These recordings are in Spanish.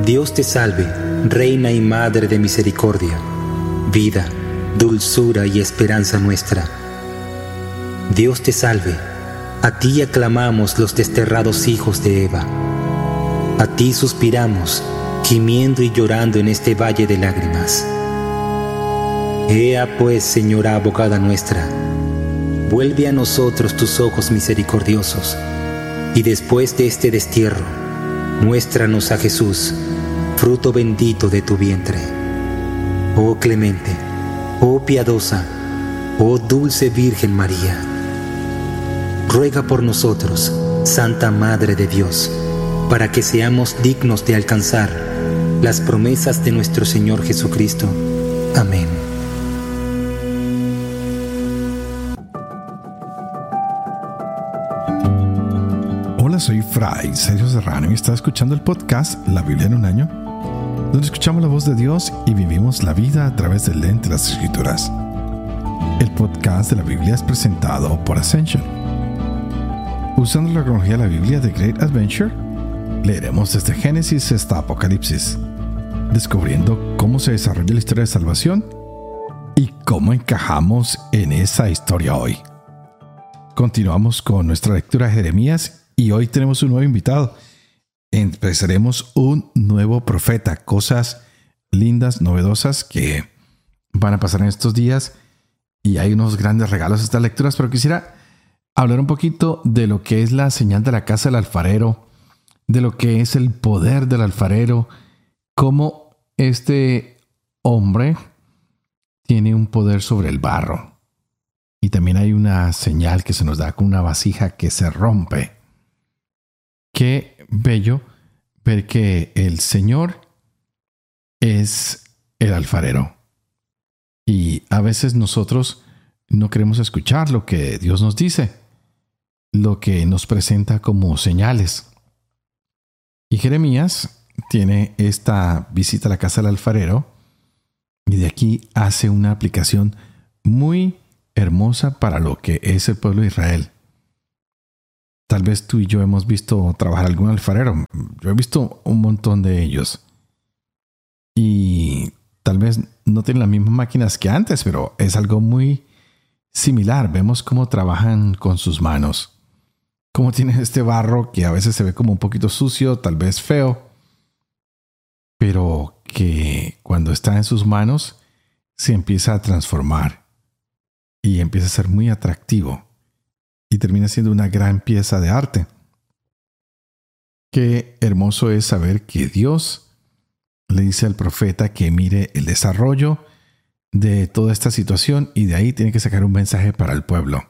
Dios te salve, Reina y Madre de misericordia, vida, dulzura y esperanza nuestra. Dios te salve, a ti aclamamos los desterrados hijos de Eva. A ti suspiramos, gimiendo y llorando en este valle de lágrimas. Ea pues, Señora abogada nuestra, vuelve a nosotros tus ojos misericordiosos, y después de este destierro, muéstranos a Jesús, fruto bendito de tu vientre. Oh clemente, oh piadosa, oh dulce Virgen María, ruega por nosotros, Santa Madre de Dios, para que seamos dignos de alcanzar las promesas de nuestro Señor Jesucristo. Amén. Hola, soy Fray Sergio Serrano y está escuchando el podcast La Biblia en un año, donde escuchamos la voz de Dios y vivimos la vida a través del lente de las Escrituras. El podcast de la Biblia es presentado por Ascension. Usando la cronología de la Biblia de Great Adventure, leeremos desde Génesis hasta Apocalipsis, descubriendo cómo se desarrolla la historia de salvación y cómo encajamos en esa historia hoy. Continuamos con nuestra lectura de Jeremías y hoy tenemos un nuevo invitado. Empezaremos un nuevo profeta, cosas lindas, novedosas que van a pasar en estos días y hay unos grandes regalos a estas lecturas, pero quisiera hablar un poquito de lo que es la señal de la casa del alfarero, de lo que es el poder del alfarero, cómo este hombre tiene un poder sobre el barro. Y también hay una señal que se nos da con una vasija que se rompe. Qué bello ver que el Señor es el alfarero. Y a veces nosotros no queremos escuchar lo que Dios nos dice, lo que nos presenta como señales. Y Jeremías tiene esta visita a la casa del alfarero y de aquí hace una aplicación muy hermosa para lo que es el pueblo de Israel. Tal vez tú y yo hemos visto trabajar algún alfarero. Yo he visto un montón de ellos. Y tal vez no tienen las mismas máquinas que antes, pero es algo muy similar. Vemos cómo trabajan con sus manos. Cómo tienen este barro que a veces se ve como un poquito sucio, tal vez feo, pero que cuando está en sus manos se empieza a transformar y empieza a ser muy atractivo y termina siendo una gran pieza de arte. Qué hermoso es saber que Dios le dice al profeta que mire el desarrollo de toda esta situación y de ahí tiene que sacar un mensaje para el pueblo.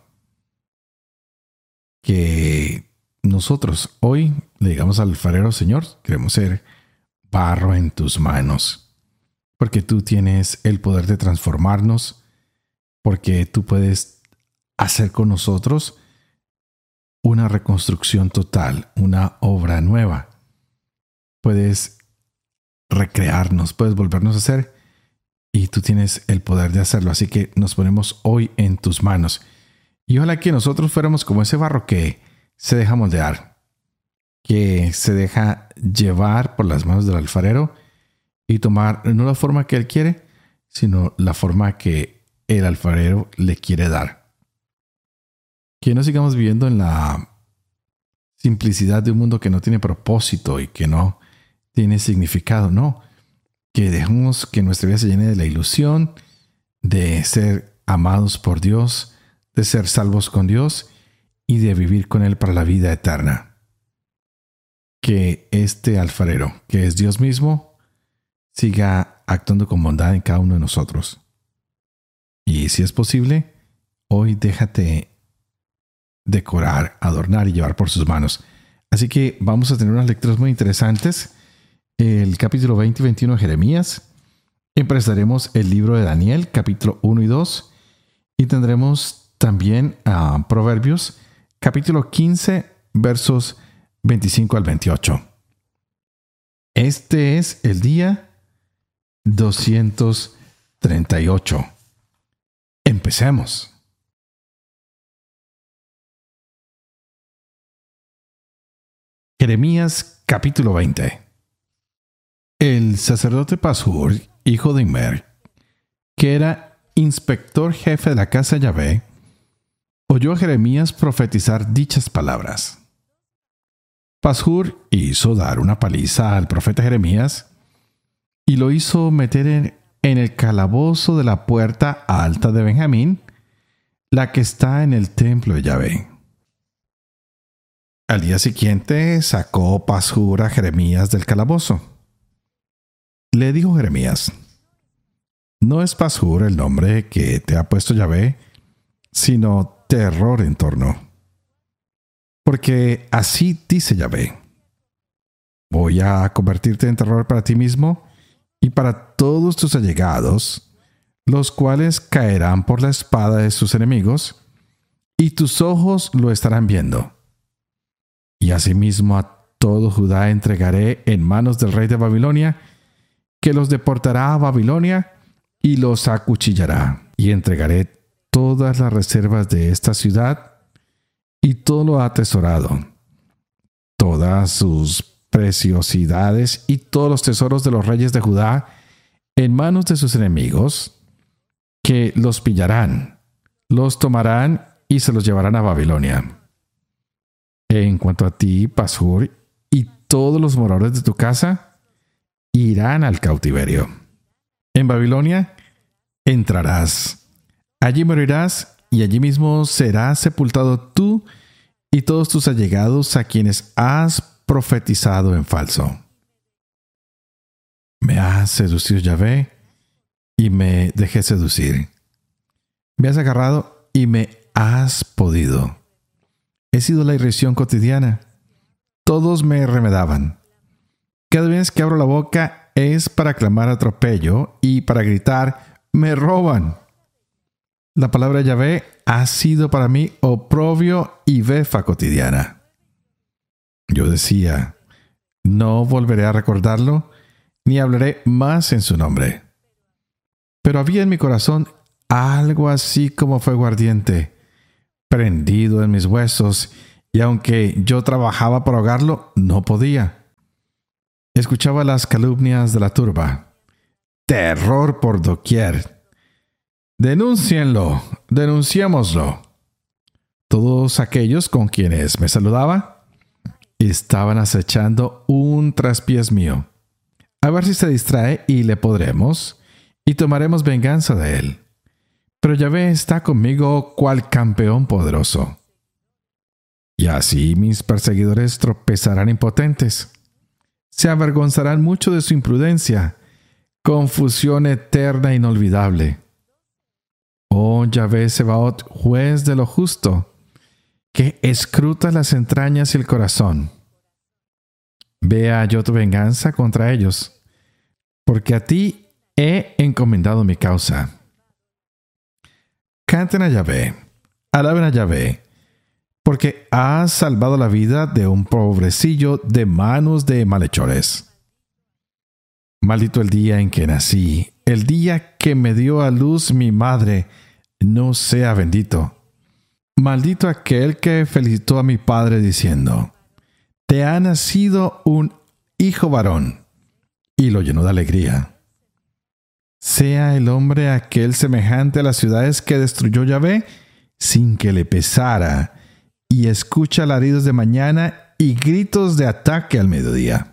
Que nosotros hoy le digamos al alfarero: Señor, queremos ser barro en tus manos, porque tú tienes el poder de transformarnos, porque tú puedes hacer con nosotros una reconstrucción total, una obra nueva. Puedes recrearnos, puedes volvernos a hacer y tú tienes el poder de hacerlo. Así que nos ponemos hoy en tus manos. Y ojalá que nosotros fuéramos como ese barro que se deja moldear, que se deja llevar por las manos del alfarero y tomar no la forma que él quiere, sino la forma que el alfarero le quiere dar. Que no sigamos viviendo en la simplicidad de un mundo que no tiene propósito y que no tiene significado. No, que dejemos que nuestra vida se llene de la ilusión de ser amados por Dios, de ser salvos con Dios y de vivir con Él para la vida eterna. Que este alfarero, que es Dios mismo, siga actuando con bondad en cada uno de nosotros. Y si es posible, hoy déjate decorar, adornar y llevar por sus manos. Así que vamos a tener unas lecturas muy interesantes. El capítulo 20 y 21 de Jeremías. Empezaremos el libro de Daniel, capítulo 1 y 2. Y tendremos también Proverbios, capítulo 15, versos 25 al 28. Este es el día 238. Empecemos. Jeremías capítulo 20. El sacerdote Pashur, hijo de Immer, que era inspector jefe de la casa de Yahvé, oyó a Jeremías profetizar dichas palabras. Pashur hizo dar una paliza al profeta Jeremías y lo hizo meter en el calabozo de la puerta alta de Benjamín, la que está en el templo de Yahvé. Al día siguiente sacó Pashur a Jeremías del calabozo. Le dijo Jeremías: no es Pashur el nombre que te ha puesto Yahvé, sino terror en torno. Porque así dice Yahvé: voy a convertirte en terror para ti mismo y para todos tus allegados, los cuales caerán por la espada de sus enemigos, y tus ojos lo estarán viendo. Y asimismo a todo Judá entregaré en manos del rey de Babilonia, que los deportará a Babilonia y los acuchillará. Y entregaré todas las reservas de esta ciudad y todo lo atesorado, todas sus preciosidades y todos los tesoros de los reyes de Judá en manos de sus enemigos, que los pillarán, los tomarán y se los llevarán a Babilonia. En cuanto a ti, Pashur, y todos los moradores de tu casa, irán al cautiverio. En Babilonia entrarás, allí morirás, y allí mismo serás sepultado tú y todos tus allegados a quienes has profetizado en falso. Me has seducido, Yahvé, y me dejé seducir. Me has agarrado y me has podido. He sido la irrisión cotidiana. Todos me remedaban. Cada vez que abro la boca es para clamar atropello y para gritar: ¡me roban! La palabra Yahvé ha sido para mí oprobio y befa cotidiana. Yo decía: no volveré a recordarlo, ni hablaré más en su nombre. Pero había en mi corazón algo así como fuego ardiente, prendido en mis huesos, y aunque yo trabajaba por ahogarlo, no podía. Escuchaba las calumnias de la turba. Terror por doquier. Denúncienlo, denunciémoslo. Todos aquellos con quienes me saludaba estaban acechando un traspiés mío. A ver si se distrae y le podremos, y tomaremos venganza de él. Pero Yahvé está conmigo cual campeón poderoso. Y así mis perseguidores tropezarán impotentes. Se avergonzarán mucho de su imprudencia. Confusión eterna e inolvidable. Oh Yahvé Sebaot, juez de lo justo, que escrutas las entrañas y el corazón. Vea yo tu venganza contra ellos, porque a ti he encomendado mi causa. Canten a Yahvé, alaben a Yahvé, porque has salvado la vida de un pobrecillo de manos de malhechores. Maldito el día en que nací, el día que me dio a luz mi madre, no sea bendito. Maldito aquel que felicitó a mi padre diciendo: te ha nacido un hijo varón, y lo llenó de alegría. Sea el hombre aquel semejante a las ciudades que destruyó Yahvé, sin que le pesara, y escucha alaridos de mañana y gritos de ataque al mediodía.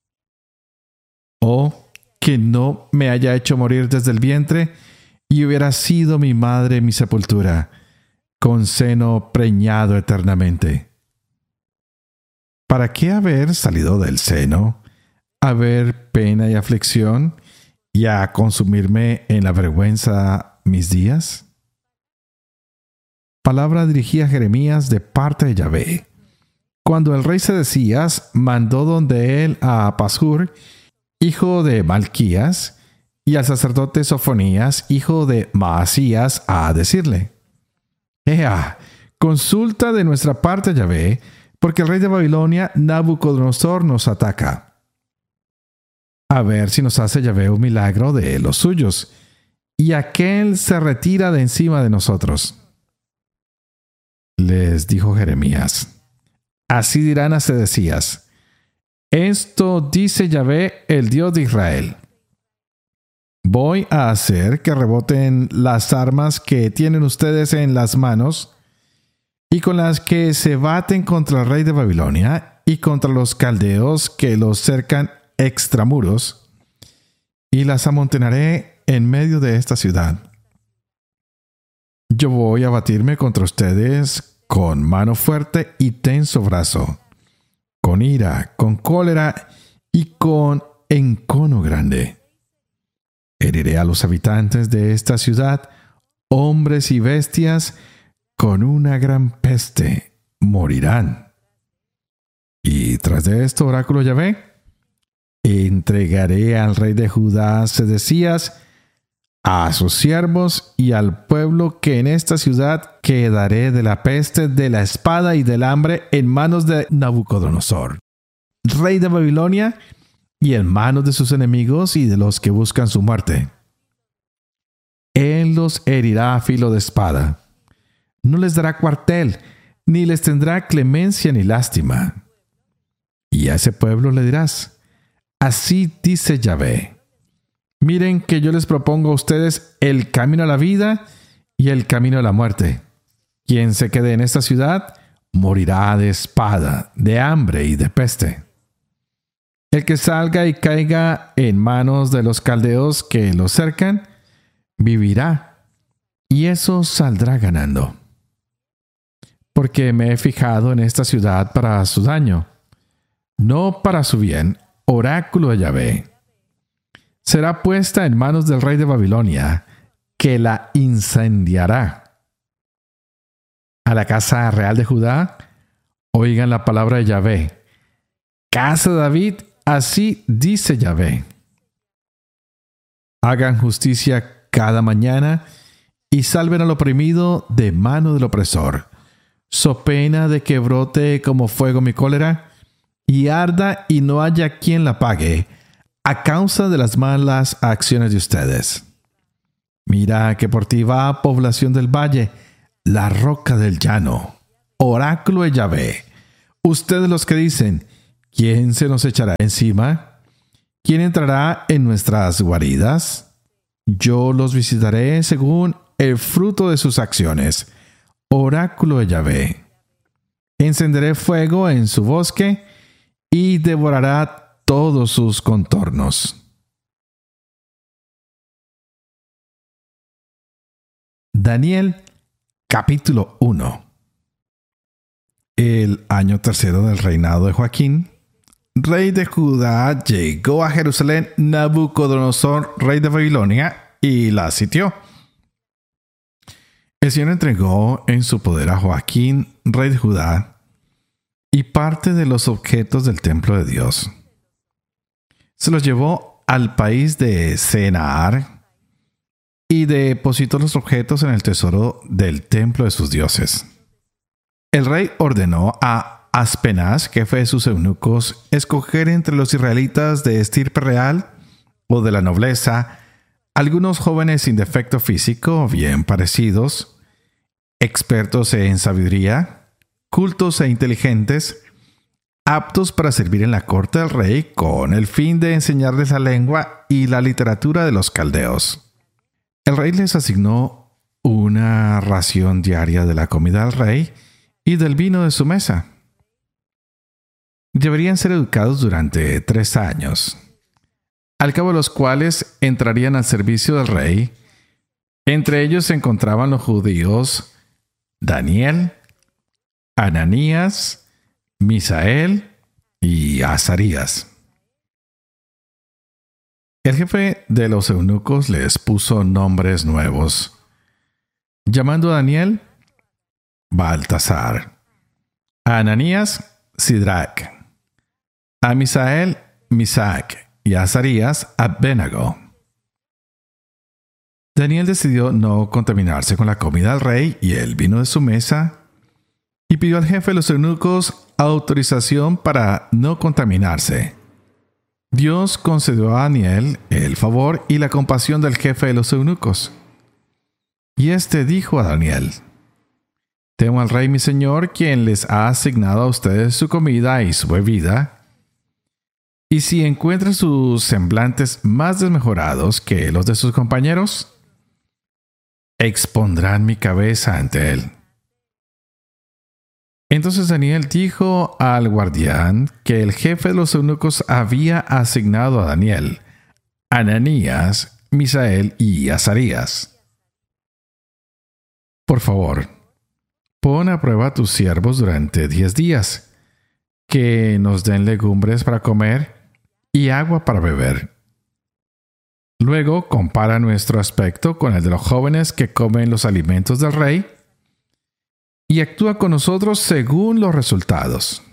Oh, que no me haya hecho morir desde el vientre, y hubiera sido mi madre mi sepultura, con seno preñado eternamente. ¿Para qué haber salido del seno, haber pena y aflicción, y a consumirme en la vergüenza mis días? Palabra dirigida a Jeremías de parte de Yahvé. Cuando el rey Sedecías mandó donde él a Pashur, hijo de Malquías, y al sacerdote Sofonías, hijo de Maasías, a decirle: ¡Ea! Consulta de nuestra parte a Yahvé, porque el rey de Babilonia, Nabucodonosor, nos ataca. A ver si nos hace Yahvé un milagro de los suyos, y aquel se retira de encima de nosotros. Les dijo Jeremías: así dirán a Sedecías: Esto dice Yahvé, el Dios de Israel. Voy a hacer que reboten las armas que tienen ustedes en las manos y con las que se baten contra el rey de Babilonia y contra los caldeos que los cercan extramuros, y las amontonaré en medio de esta ciudad. Yo voy a batirme contra ustedes con mano fuerte y tenso brazo, con ira, con cólera y con encono grande. Heriré a los habitantes de esta ciudad, hombres y bestias, con una gran peste morirán. Y tras de esto, oráculo Yahvé, entregaré al rey de Judá Sedecías, a sus siervos y al pueblo que en esta ciudad quedaré de la peste, de la espada y del hambre en manos de Nabucodonosor, rey de Babilonia, y en manos de sus enemigos y de los que buscan su muerte. Él los herirá a filo de espada. No les dará cuartel, ni les tendrá clemencia ni lástima. Y a ese pueblo le dirás: así dice Yahvé. Miren que yo les propongo a ustedes el camino a la vida y el camino a la muerte. Quien se quede en esta ciudad morirá de espada, de hambre y de peste. El que salga y caiga en manos de los caldeos que lo cercan, vivirá, y eso saldrá ganando. Porque me he fijado en esta ciudad para su daño, no para su bien, oráculo de Yahvé. Será puesta en manos del rey de Babilonia, que la incendiará. A la casa real de Judá, oigan la palabra de Yahvé. Casa de David, así dice Yahvé: hagan justicia cada mañana y salven al oprimido de mano del opresor, so pena de que brote como fuego mi cólera y arda y no haya quien la pague a causa de las malas acciones de ustedes. Mira que por ti va población del valle, la roca del llano, oráculo de Yahvé. Ustedes los que dicen: ¿quién se nos echará encima? ¿Quién entrará en nuestras guaridas? Yo los visitaré según el fruto de sus acciones, oráculo de Yahvé. Encenderé fuego en su bosque y devorará todos sus contornos. Daniel, capítulo 1. El año tercero del reinado de Joaquín, rey de Judá, llegó a Jerusalén Nabucodonosor, rey de Babilonia, y la sitió. El Señor entregó en su poder a Joaquín, rey de Judá, y parte de los objetos del templo de Dios. Se los llevó al país de Sennaar y depositó los objetos en el tesoro del templo de sus dioses. El rey ordenó a Aspenaz, jefe de sus eunucos, escoger entre los israelitas de estirpe real o de la nobleza algunos jóvenes sin defecto físico, bien parecidos, expertos en sabiduría, cultos e inteligentes, aptos para servir en la corte del rey con el fin de enseñarles la lengua y la literatura de los caldeos. El rey les asignó una ración diaria de la comida del rey y del vino de su mesa. Deberían ser educados durante 3 años, al cabo de los cuales entrarían al servicio del rey. Entre ellos se encontraban los judíos Daniel, Ananías, Misael y Azarías. El jefe de los eunucos les puso nombres nuevos, llamando a Daniel Baltasar, a Ananías Sidrac, a Misael Misac y a Azarías Abednego. Daniel decidió no contaminarse con la comida del rey y el vino de su mesa, y pidió al jefe de los eunucos autorización para no contaminarse. Dios concedió a Daniel el favor y la compasión del jefe de los eunucos. Y éste dijo a Daniel: temo al rey mi señor, quien les ha asignado a ustedes su comida y su bebida. Y si encuentra sus semblantes más desmejorados que los de sus compañeros, expondrán mi cabeza ante él. Entonces Daniel dijo al guardián que el jefe de los eunucos había asignado a Daniel, Ananías, Misael y Azarías. Por favor, pon a prueba a tus siervos durante 10 días, que nos den legumbres para comer y agua para beber. Luego compara nuestro aspecto con el de los jóvenes que comen los alimentos del rey y actúa con nosotros según los resultados.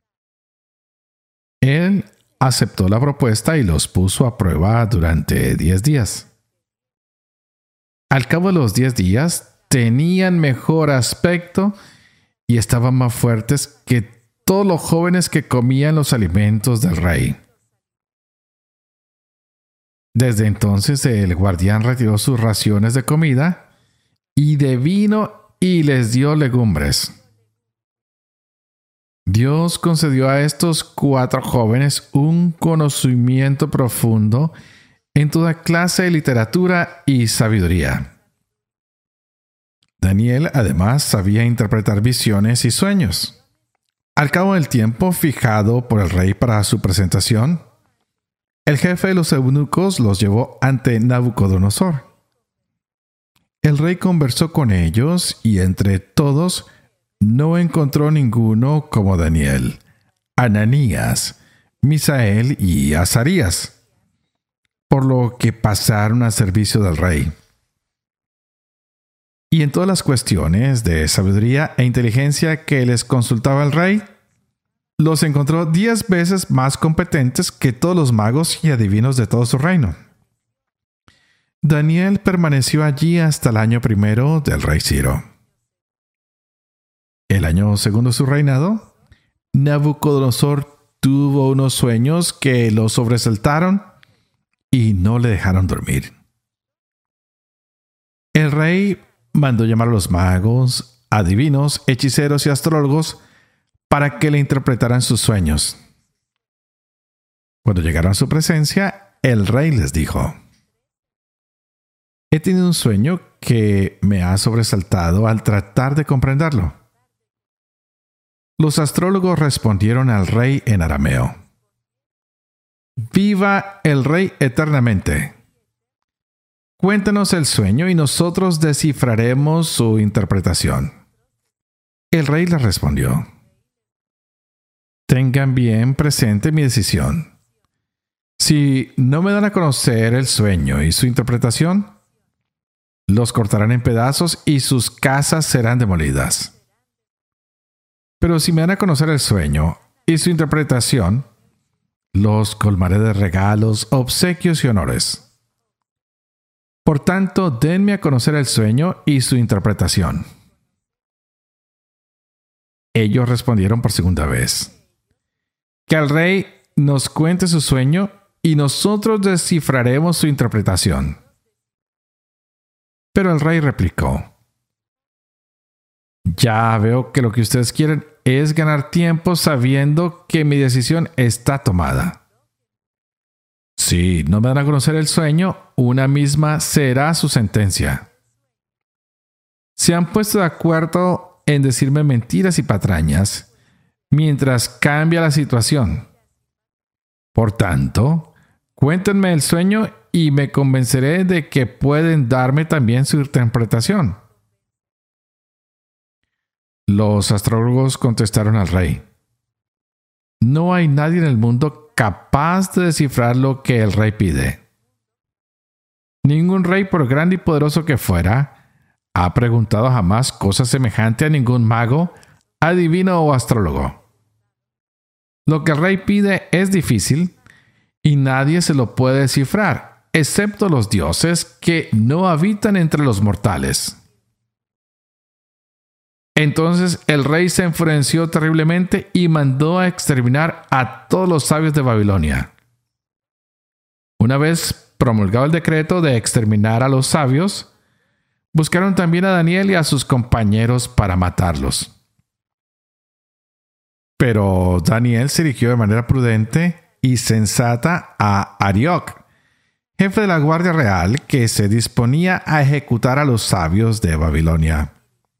Él aceptó la propuesta y los puso a prueba durante 10 días. Al cabo de los 10 días, tenían mejor aspecto y estaban más fuertes que todos los jóvenes que comían los alimentos del rey. Desde entonces el guardián retiró sus raciones de comida y de vino y les dio legumbres. Dios concedió a estos 4 jóvenes un conocimiento profundo en toda clase de literatura y sabiduría. Daniel además sabía interpretar visiones y sueños. Al cabo del tiempo fijado por el rey para su presentación, el jefe de los eunucos los llevó ante Nabucodonosor. El rey conversó con ellos y entre todos no encontró ninguno como Daniel, Ananías, Misael y Azarías, por lo que pasaron al servicio del rey. Y en todas las cuestiones de sabiduría e inteligencia que les consultaba el rey, los encontró 10 veces más competentes que todos los magos y adivinos de todo su reino. Daniel permaneció allí hasta el año 1 del rey Ciro. El año 2 de su reinado, Nabucodonosor tuvo unos sueños que lo sobresaltaron y no le dejaron dormir. El rey mandó llamar a los magos, adivinos, hechiceros y astrólogos para que le interpretaran sus sueños. Cuando llegaron a su presencia, el rey les dijo: he tenido un sueño que me ha sobresaltado al tratar de comprenderlo. Los astrólogos respondieron al rey en arameo: ¡viva el rey eternamente! Cuéntanos el sueño y nosotros descifraremos su interpretación. El rey les respondió: tengan bien presente mi decisión. Si no me dan a conocer el sueño y su interpretación, los cortarán en pedazos y sus casas serán demolidas. Pero si me dan a conocer el sueño y su interpretación, los colmaré de regalos, obsequios y honores. Por tanto, denme a conocer el sueño y su interpretación. Ellos respondieron por segunda vez: que el rey nos cuente su sueño y nosotros descifraremos su interpretación. Pero el rey replicó: ya veo que lo que ustedes quieren es ganar tiempo sabiendo que mi decisión está tomada. Si no me dan a conocer el sueño, una misma será su sentencia. Se han puesto de acuerdo en decirme mentiras y patrañas mientras cambia la situación. Por tanto, cuéntenme el sueño y me convenceré de que pueden darme también su interpretación. Los astrólogos contestaron al rey: no hay nadie en el mundo capaz de descifrar lo que el rey pide. Ningún rey, por grande y poderoso que fuera, ha preguntado jamás cosa semejante a ningún mago, adivino o astrólogo. Lo que el rey pide es difícil y nadie se lo puede descifrar, excepto los dioses que no habitan entre los mortales. Entonces el rey se enfureció terriblemente y mandó a exterminar a todos los sabios de Babilonia. Una vez promulgado el decreto de exterminar a los sabios, buscaron también a Daniel y a sus compañeros para matarlos. Pero Daniel se dirigió de manera prudente y sensata a Arioc, jefe de la guardia real, que se disponía a ejecutar a los sabios de Babilonia.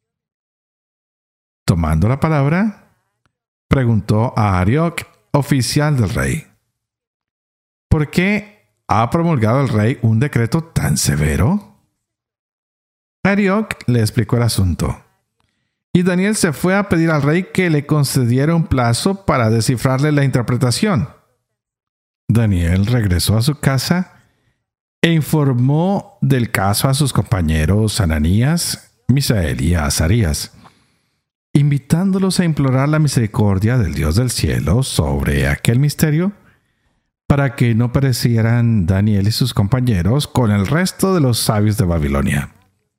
Tomando la palabra, preguntó a Arioc, oficial del rey: ¿por qué ha promulgado el rey un decreto tan severo? Arioc le explicó el asunto, y Daniel se fue a pedir al rey que le concediera un plazo para descifrarle la interpretación. Daniel regresó a su casa e informó del caso a sus compañeros Ananías, Misael y Azarías, invitándolos a implorar la misericordia del Dios del cielo sobre aquel misterio, para que no perecieran Daniel y sus compañeros con el resto de los sabios de Babilonia.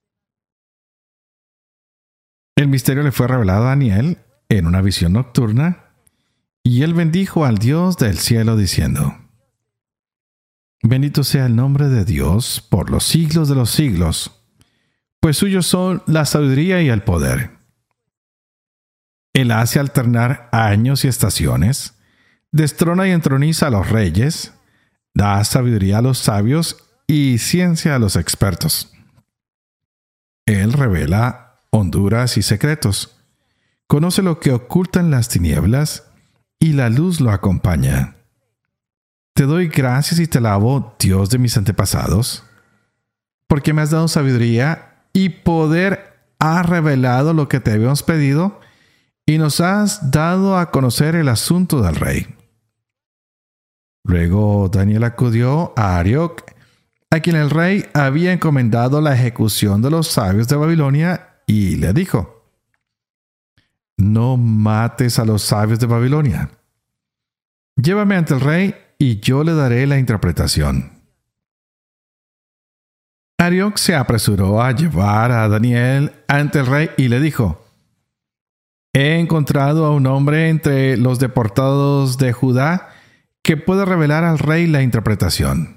El misterio le fue revelado a Daniel en una visión nocturna, y él bendijo al Dios del cielo diciendo: bendito sea el nombre de Dios por los siglos de los siglos, pues suyos son la sabiduría y el poder. Él hace alternar años y estaciones, destrona y entroniza a los reyes, da sabiduría a los sabios y ciencia a los expertos. Él revela honduras y secretos, conoce lo que ocultan las tinieblas y la luz lo acompaña. Te doy gracias y te alabo, Dios de mis antepasados, porque me has dado sabiduría y poder, has revelado lo que te habíamos pedido y nos has dado a conocer el asunto del rey. Luego Daniel acudió a Arioc, a quien el rey había encomendado la ejecución de los sabios de Babilonia, y le dijo: no mates a los sabios de Babilonia. Llévame ante el rey y yo le daré la interpretación. Arioc se apresuró a llevar a Daniel ante el rey y le dijo: he encontrado a un hombre entre los deportados de Judá que puede revelar al rey la interpretación.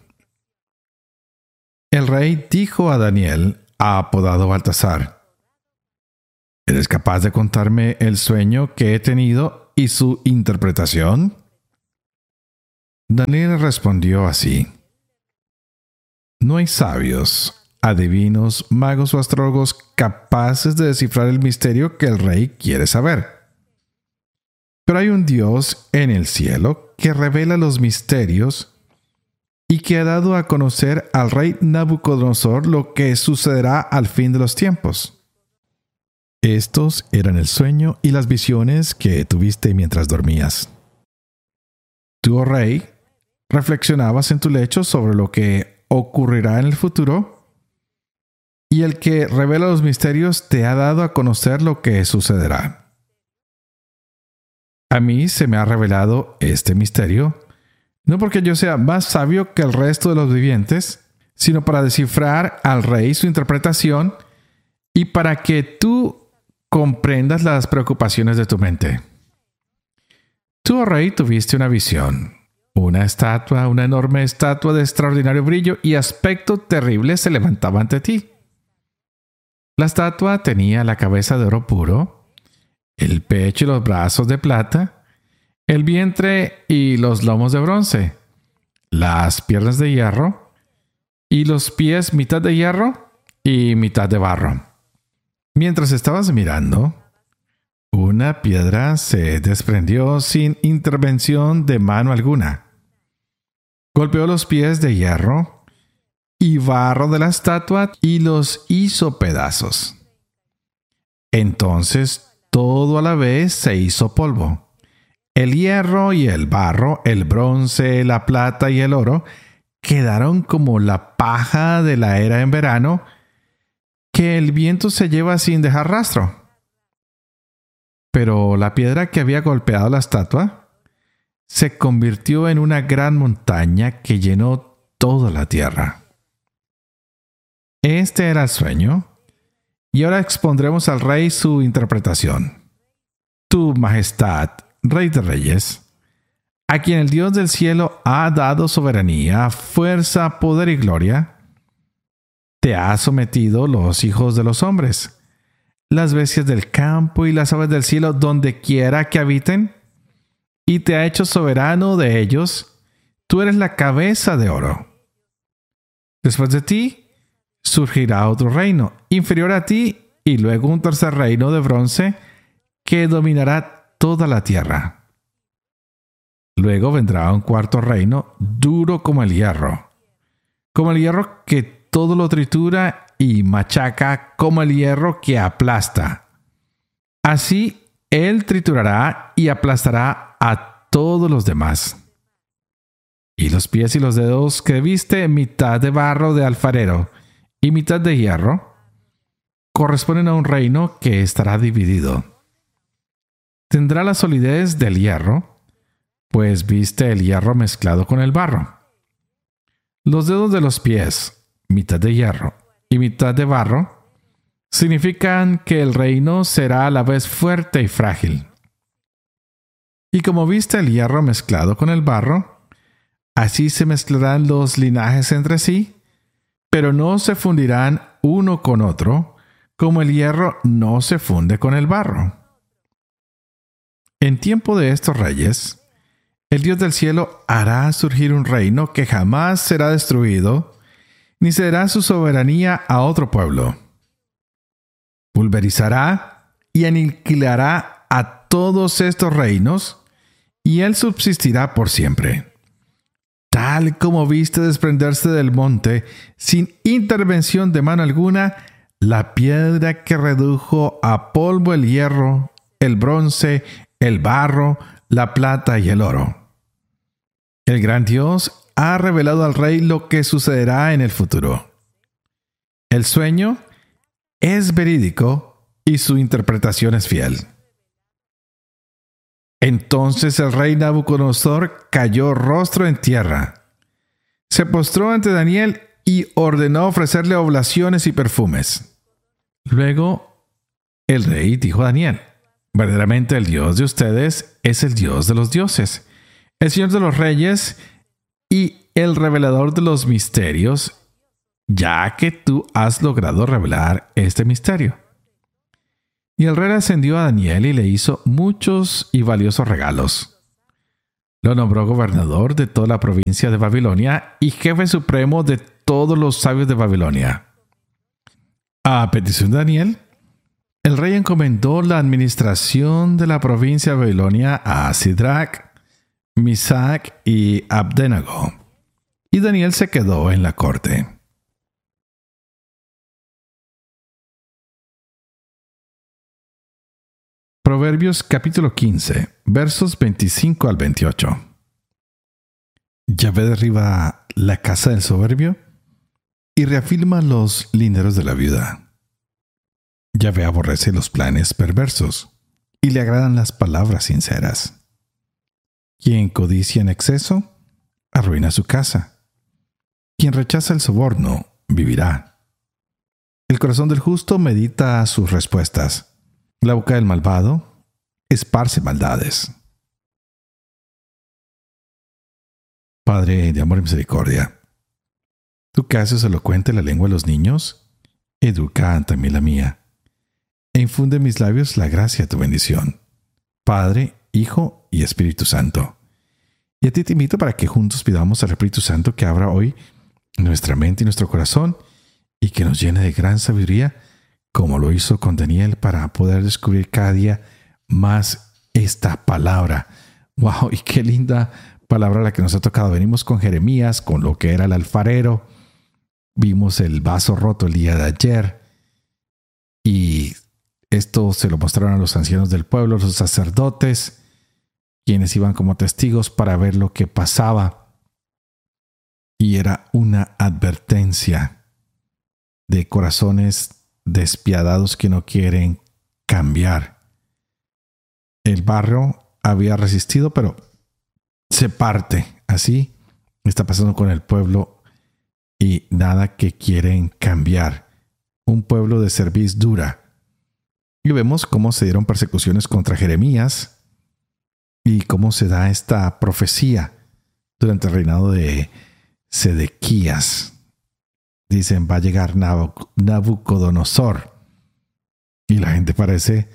El rey dijo a Daniel, apodado Baltasar: ¿eres capaz de contarme el sueño que he tenido y su interpretación? Daniel respondió así: no hay sabios, adivinos, magos o astrólogos capaces de descifrar el misterio que el rey quiere saber. Pero hay un Dios en el cielo que revela los misterios y que ha dado a conocer al rey Nabucodonosor lo que sucederá al fin de los tiempos. Estos eran el sueño y las visiones que tuviste mientras dormías. Tú, oh rey, reflexionabas en tu lecho sobre lo que ocurrirá en el futuro, y el que revela los misterios te ha dado a conocer lo que sucederá. A mí se me ha revelado este misterio, no porque yo sea más sabio que el resto de los vivientes, sino para descifrar al rey su interpretación y para que tú comprendas las preocupaciones de tu mente. Tú, oh rey, tuviste una visión. Una enorme estatua de extraordinario brillo y aspecto terrible se levantaba ante ti. La estatua tenía la cabeza de oro puro, el pecho y los brazos de plata, el vientre y los lomos de bronce, las piernas de hierro y los pies mitad de hierro y mitad de barro. Mientras estabas mirando, una piedra se desprendió sin intervención de mano alguna. Golpeó los pies de hierro y barro de la estatua y los hizo pedazos. Entonces todo a la vez se hizo polvo. El hierro y el barro, el bronce, la plata y el oro quedaron como la paja de la era en verano que el viento se lleva sin dejar rastro. Pero la piedra que había golpeado la estatua se convirtió en una gran montaña que llenó toda la tierra. Este era el sueño, y ahora expondremos al rey su interpretación. Tu majestad, rey de reyes, a quien el Dios del cielo ha dado soberanía, fuerza, poder y gloria, te ha sometido los hijos de los hombres, las bestias del campo y las aves del cielo donde quiera que habiten, y te ha hecho soberano de ellos, tú eres la cabeza de oro. Después de ti surgirá otro reino inferior a ti y luego un tercer reino de bronce que dominará toda la tierra. Luego vendrá un cuarto reino duro como el hierro que todo lo tritura y machaca, como el hierro que aplasta. Así él triturará y aplastará a todos los demás. Y los pies y los dedos que viste, mitad de barro de alfarero y mitad de hierro, corresponden a un reino que estará dividido. Tendrá la solidez del hierro, pues viste el hierro mezclado con el barro. Los dedos de los pies, mitad de hierro y mitad de barro, significan que el reino será a la vez fuerte y frágil. Y como viste el hierro mezclado con el barro, así se mezclarán los linajes entre sí, pero no se fundirán uno con otro, como el hierro no se funde con el barro. En tiempo de estos reyes, el Dios del cielo hará surgir un reino que jamás será destruido, ni cederá su soberanía a otro pueblo. Pulverizará y aniquilará a todos estos reinos, y él subsistirá por siempre. Tal como viste desprenderse del monte, sin intervención de mano alguna, la piedra que redujo a polvo el hierro, el bronce, el barro, la plata y el oro. El gran Dios ha revelado al rey lo que sucederá en el futuro. El sueño es verídico y su interpretación es fiel. Entonces el rey Nabucodonosor cayó rostro en tierra. Se postró ante Daniel y ordenó ofrecerle oblaciones y perfumes. Luego el rey dijo a Daniel: verdaderamente el Dios de ustedes es el Dios de los dioses, el Señor de los reyes y el revelador de los misterios, ya que tú has logrado revelar este misterio. Y el rey ascendió a Daniel y le hizo muchos y valiosos regalos. Lo nombró gobernador de toda la provincia de Babilonia y jefe supremo de todos los sabios de Babilonia. A petición de Daniel, el rey encomendó la administración de la provincia de Babilonia a Sidrac, Misac y Abdenago, y Daniel se quedó en la corte. Proverbios capítulo 15, versos 25 al 28. Yahvé derriba la casa del soberbio y reafirma los linderos de la viuda. Yahvé aborrece los planes perversos y le agradan las palabras sinceras. Quien codicia en exceso, arruina su casa. Quien rechaza el soborno, vivirá. El corazón del justo medita sus respuestas. La boca del malvado esparce maldades. Padre de amor y misericordia, tú que haces elocuente la lengua de los niños, educa también la mía, e infunde en mis labios la gracia de tu bendición. Padre, Hijo y Espíritu Santo. Y a ti te invito para que juntos pidamos al Espíritu Santo que abra hoy nuestra mente y nuestro corazón y que nos llene de gran sabiduría, como lo hizo con Daniel, para poder descubrir cada día más esta palabra. ¡Wow! Y qué linda palabra la que nos ha tocado. Venimos con Jeremías, con lo que era el alfarero. Vimos el vaso roto el día de ayer. Y esto se lo mostraron a los ancianos del pueblo, los sacerdotes, quienes iban como testigos para ver lo que pasaba. Y era una advertencia de corazones despiadados que no quieren cambiar. El barro había resistido, pero se parte. Así está pasando con el pueblo y nada que quieren cambiar. Un pueblo de cerviz dura. Y vemos cómo se dieron persecuciones contra Jeremías y cómo se da esta profecía durante el reinado de Sedequías. Dicen, va a llegar Nabucodonosor. Y la gente parece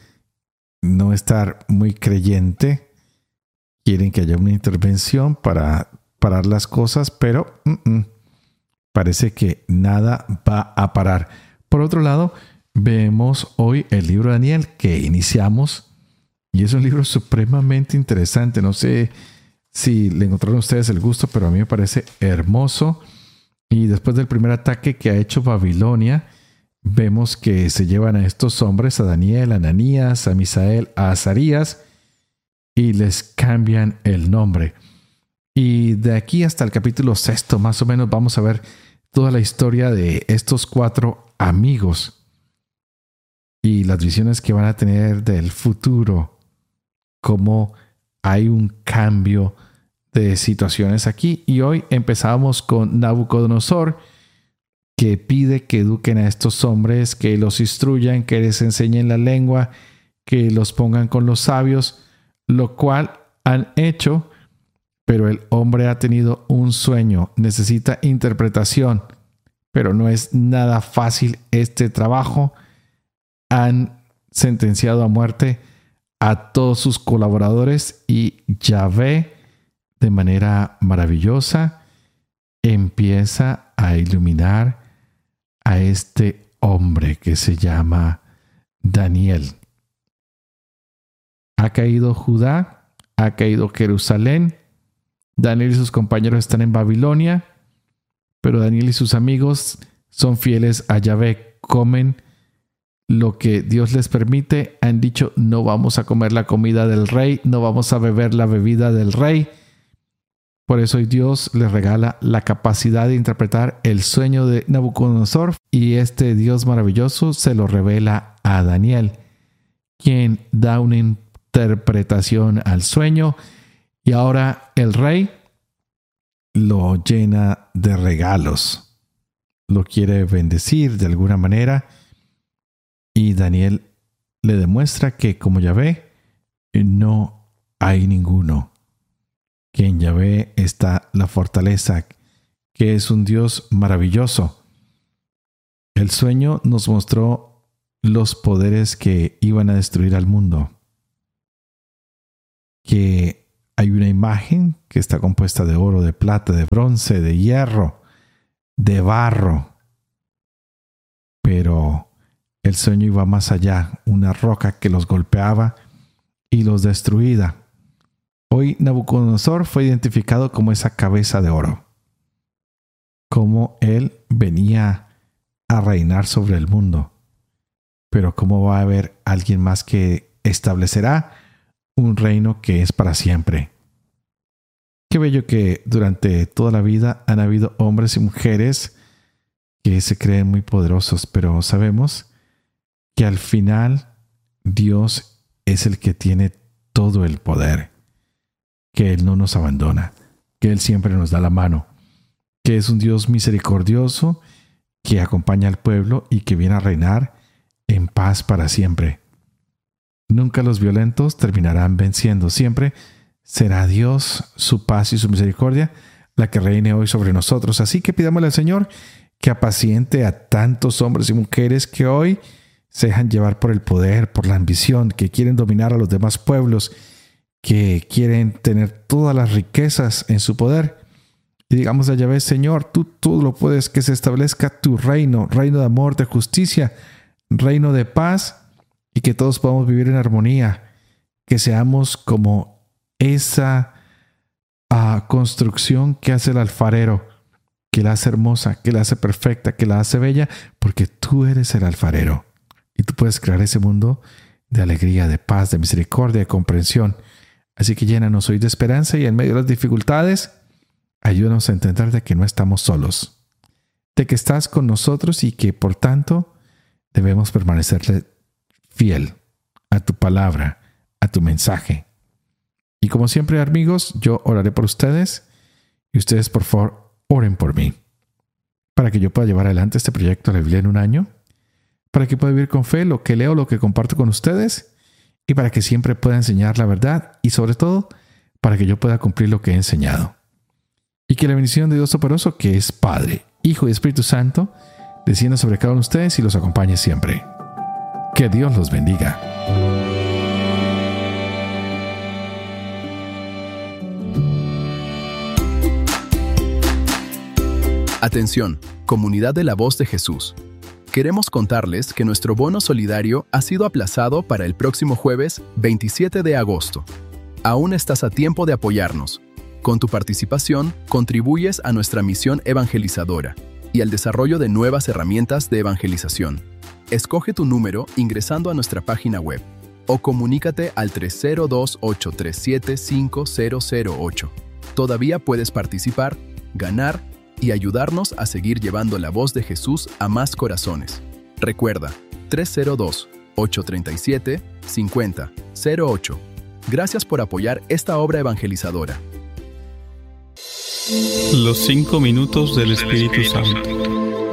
no estar muy creyente. Quieren que haya una intervención para parar las cosas, pero parece que nada va a parar. Por otro lado, vemos hoy el libro de Daniel que iniciamos, y es un libro supremamente interesante. No sé si le encontraron ustedes el gusto, pero a mí me parece hermoso. Y después del primer ataque que ha hecho Babilonia, vemos que se llevan a estos hombres, a Daniel, a Ananías, a Misael, a Azarías, y les cambian el nombre. Y de aquí hasta el capítulo 6, más o menos, vamos a ver toda la historia de estos 4 amigos y las visiones que van a tener del futuro, cómo hay un cambio de situaciones aquí. Y hoy empezamos con Nabucodonosor, que pide que eduquen a estos hombres, que los instruyan, que les enseñen la lengua, que los pongan con los sabios, lo cual han hecho, pero el hombre ha tenido un sueño, necesita interpretación, pero no es nada fácil este trabajo. Han sentenciado a muerte a todos sus colaboradores y Yahvé, de manera maravillosa, empieza a iluminar a este hombre que se llama Daniel. Ha caído Judá, ha caído Jerusalén. Daniel y sus compañeros están en Babilonia, pero Daniel y sus amigos son fieles a Yahvé, comen lo que Dios les permite. Han dicho: no vamos a comer la comida del rey, no vamos a beber la bebida del rey. Por eso Dios les regala la capacidad de interpretar el sueño de Nabucodonosor, y este Dios maravilloso se lo revela a Daniel, quien da una interpretación al sueño, y ahora el rey lo llena de regalos, lo quiere bendecir de alguna manera, y Daniel le demuestra que como Yahvé no hay ninguno, que en Yahvé está la fortaleza, que es un Dios maravilloso. El sueño nos mostró los poderes que iban a destruir al mundo, que hay una imagen que está compuesta de oro, de plata, de bronce, de hierro, de barro, pero el sueño iba más allá, una roca que los golpeaba y los destruía. Hoy Nabucodonosor fue identificado como esa cabeza de oro, como él venía a reinar sobre el mundo. Pero ¿cómo va a haber alguien más que establecerá un reino que es para siempre? Qué bello que durante toda la vida han habido hombres y mujeres que se creen muy poderosos, pero sabemos que al final Dios es el que tiene todo el poder, que Él no nos abandona, que Él siempre nos da la mano, que es un Dios misericordioso que acompaña al pueblo y que viene a reinar en paz para siempre. Nunca los violentos terminarán venciendo, siempre será Dios, su paz y su misericordia la que reine hoy sobre nosotros. Así que pidámosle al Señor que apaciente a tantos hombres y mujeres que hoy se dejan llevar por el poder, por la ambición, que quieren dominar a los demás pueblos, que quieren tener todas las riquezas en su poder. Y digamos a Yahvé: Señor, tú todo lo puedes, que se establezca tu reino, reino de amor, de justicia, reino de paz, y que todos podamos vivir en armonía, que seamos como esa construcción que hace el alfarero, que la hace hermosa, que la hace perfecta, que la hace bella, porque tú eres el alfarero y tú puedes crear ese mundo de alegría, de paz, de misericordia, de comprensión. Así que llénanos hoy de esperanza, y en medio de las dificultades, ayúdanos a entender de que no estamos solos, de que estás con nosotros y que por tanto debemos permanecerle fiel a tu palabra, a tu mensaje. Y como siempre, amigos, yo oraré por ustedes, y ustedes por favor oren por mí, para que yo pueda llevar adelante este proyecto de la Biblia en un año, para que pueda vivir con fe lo que leo, lo que comparto con ustedes, y para que siempre pueda enseñar la verdad, y sobre todo, para que yo pueda cumplir lo que he enseñado. Y que la bendición de Dios Todopoderoso, que es Padre, Hijo y Espíritu Santo, descienda sobre cada uno de ustedes y los acompañe siempre. Que Dios los bendiga. Atención, comunidad de la Voz de Jesús. Queremos contarles que nuestro bono solidario ha sido aplazado para el próximo jueves 27 de agosto. Aún estás a tiempo de apoyarnos. Con tu participación, contribuyes a nuestra misión evangelizadora y al desarrollo de nuevas herramientas de evangelización. Escoge tu número ingresando a nuestra página web o comunícate al 302-837-5008. Todavía puedes participar, ganar y ayudarnos a seguir llevando la voz de Jesús a más corazones. Recuerda, 302-837-5008. Gracias por apoyar esta obra evangelizadora. Los 5 minutos del Espíritu Santo.